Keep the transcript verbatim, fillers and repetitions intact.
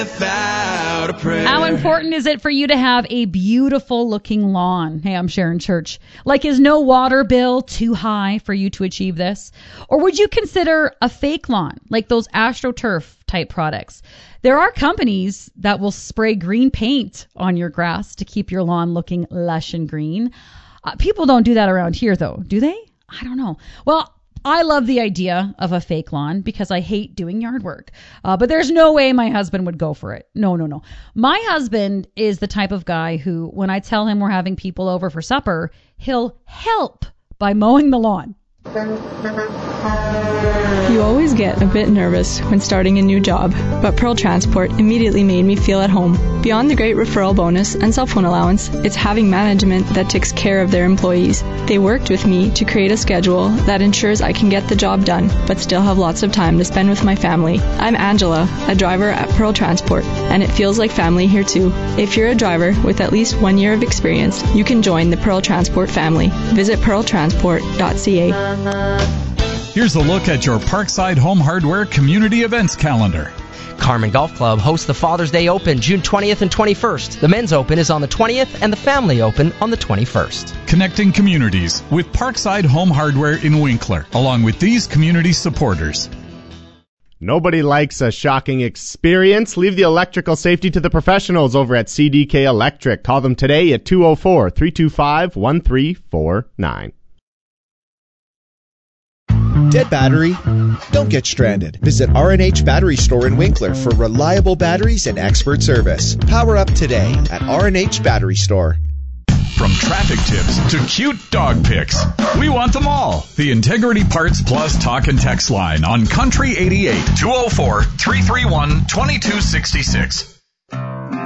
Without a prayer. How important is it for you to have a beautiful looking lawn? Hey, I'm Sharon Church. Like, is no water bill too high for you to achieve this? Or would you consider a fake lawn, like those AstroTurf type products? There are companies that will spray green paint on your grass to keep your lawn looking lush and green. Uh, people don't do that around here, though, do they? I don't know. Well, I love the idea of a fake lawn because I hate doing yard work. Uh, but there's no way my husband would go for it. No, no, no. My husband is the type of guy who, when I tell him we're having people over for supper, he'll help by mowing the lawn. You always get a bit nervous when starting a new job, but Pearl Transport immediately made me feel at home. Beyond the great referral bonus and cell phone allowance, it's having management that takes care of their employees. They worked with me to create a schedule that ensures I can get the job done, but still have lots of time to spend with my family. I'm Angela, a driver at Pearl Transport, and it feels like family here too. If you're a driver with at least one year of experience, you can join the Pearl Transport family. Visit pearl transport dot c a. Here's a look at your Parkside Home Hardware community events calendar. Carmen Golf Club hosts the Father's Day Open June twentieth and twenty-first. The Men's Open is on the twentieth and the Family Open on the twenty-first. Connecting communities with Parkside Home Hardware in Winkler, along with these community supporters. Nobody likes a shocking experience. Leave the electrical safety to the professionals over at C D K Electric. Call them today at two oh four, three two five, one three four nine. Dead battery? Don't get stranded. Visit R and H Battery Store in Winkler for reliable batteries and expert service. Power up today at R and H Battery Store. From traffic tips to cute dog pics, we want them all. The Integrity Parts Plus talk and text line on Country eighty-eight, two oh four, three three one, two two six six.